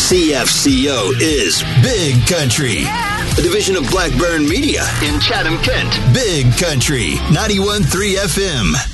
CFCO is Big Country, a division of Blackburn Media in Chatham, Kent. Big Country, 91.3 FM.